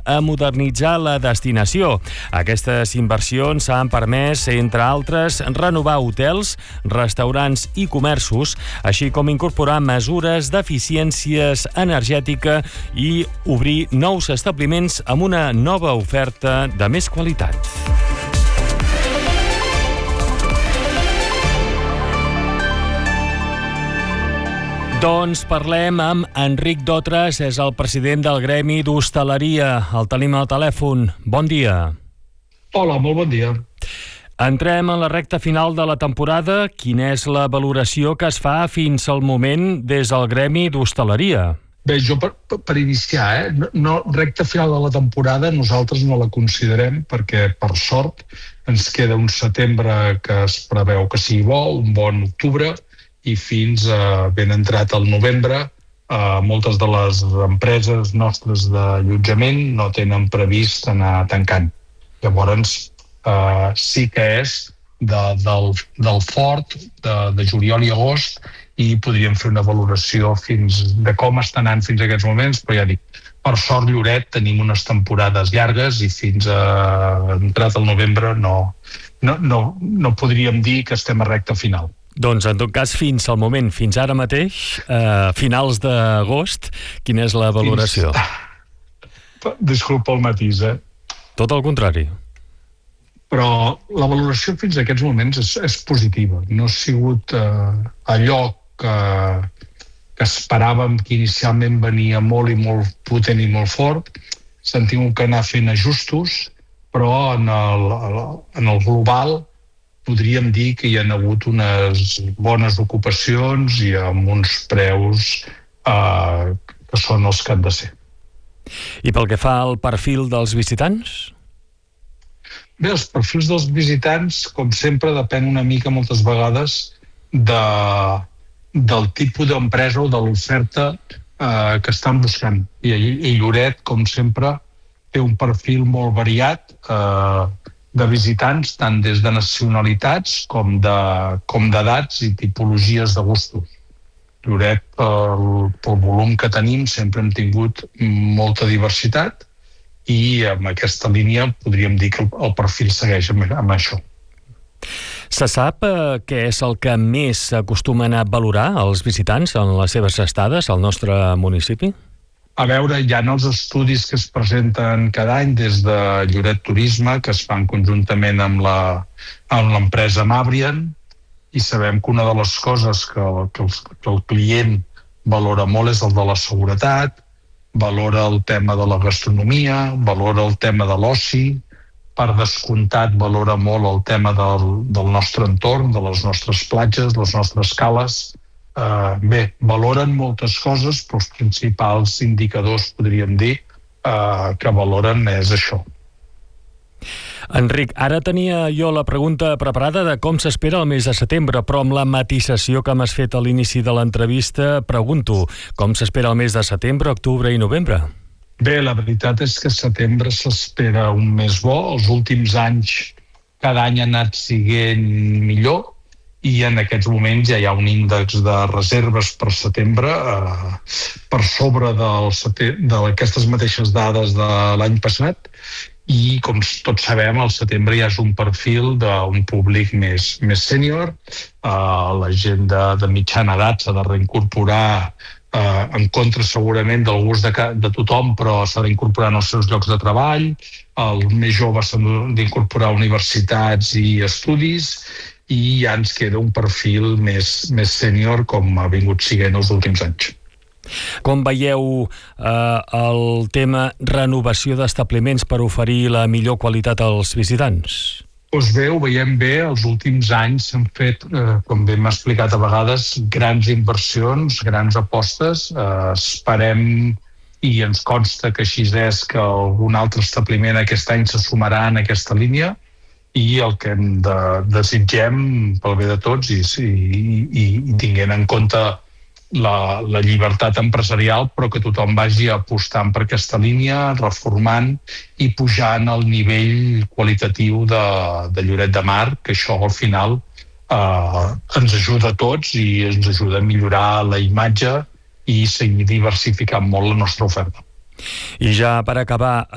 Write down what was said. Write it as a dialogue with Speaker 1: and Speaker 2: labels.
Speaker 1: a modernitzar la destinació. Aquestes inversions han permès, entre altres, renovar hotels, restaurants i comerços, així com incorporar mesures d'eficiències energètica i obrir nous establiments amb una nova oferta de més qualitat. Doncs parlem amb Enric Dotres, és el president del Gremi d'Hostaleria. El tenim al telèfon. Bon dia.
Speaker 2: Hola, molt bon dia.
Speaker 1: Entrem en la recta final de la temporada. Quina és la valoració que es fa fins al moment des del Gremi d'Hostaleria?
Speaker 2: Bé, jo per iniciar, no, recta final de la temporada nosaltres no la considerem perquè, per sort, ens queda un setembre que es preveu que sigui bo, un bon octubre, i fins ben entrat al novembre moltes de les empreses nostres d'allotjament no tenen previst anar tancant. Llavors sí que és del fort de juliol i agost i podríem fer una valoració de com està anant fins a aquests moments, però ja dic, per sort Lloret tenim unes temporades llargues i fins a entrat al novembre no podríem dir que estem a recta final.
Speaker 1: Doncs, en tot cas, fins al moment, fins ara mateix, finals d'agost, quina és la valoració?
Speaker 2: Disculpa el matís,
Speaker 1: Tot el contrari.
Speaker 2: Però la valoració fins a aquests moments és positiva. No ha sigut allò que esperàvem, que inicialment venia molt i molt potent i molt fort. S'han tingut que anar fent ajustos, però en el global podríem dir que hi ha hagut unes bones ocupacions i amb uns preus que són els que han de ser.
Speaker 1: I pel que fa al perfil dels visitants?
Speaker 2: Bé, els perfils dels visitants, com sempre, depèn una mica moltes vegades del tipus d'empresa o de l'oferta que estan buscant. I Lloret, com sempre, té un perfil molt variat de visitants, tant des de nacionalitats com d'edats i tipologies de gustos. Lloret, pel volum que tenim, sempre hem tingut molta diversitat i amb aquesta línia podríem dir que el perfil segueix amb això.
Speaker 1: Se sap què és el que més acostumen a valorar els visitants en les seves estades al nostre municipi?
Speaker 2: A veure, hi ha els estudis que es presenten cada any des de Lloret Turisme, que es fan conjuntament amb l'empresa Mabrian, i sabem que una de les coses que el client valora molt és el de la seguretat, valora el tema de la gastronomia, valora el tema de l'oci, per descomptat valora molt el tema del nostre entorn, de les nostres platges, les nostres cales. Bé, valoren moltes coses, però els principals indicadors, podríem dir, que valoren és això.
Speaker 1: Enric, ara tenia jo la pregunta preparada de com s'espera el mes de setembre, però amb la matisació que m'has fet a l'inici de l'entrevista, pregunto, com s'espera el mes de setembre, octubre i novembre?
Speaker 2: Bé, la veritat és que setembre s'espera un mes bo. Els últims anys, cada any ha anat sent millor, i en aquests moments ja hi ha un índex de reserves per setembre per sobre d'aquestes mateixes dades de l'any passat, i com tots sabem, al setembre ja és un perfil d'un públic més sènior. La gent de mitjana edat s'ha de reincorporar en contra segurament del gust de tothom, però s'ha d'incorporar en els seus llocs de treball. Els més joves s'han d'incorporar a universitats i estudis, i ja ens queda un perfil més sènior com ha vingut sent els últims anys.
Speaker 1: Com veieu el tema renovació d'establiments per oferir la millor qualitat als visitants?
Speaker 2: Doncs bé, ho veiem bé. Els últims anys s'han fet, com bé m'ha explicat a vegades, grans inversions, grans apostes. Esperem, i ens consta que així és, que algun altre establiment aquest any se sumarà en aquesta línia, i el que desitgem pel bé de tots i tinguent en compte la llibertat empresarial, però que tothom vagi apostant per aquesta línia, reformant i pujant el nivell qualitatiu de Lloret de Mar, que això al final ens ajuda a tots i ens ajuda a millorar la imatge i seguir diversificant molt la nostra oferta.
Speaker 1: I ja per acabar,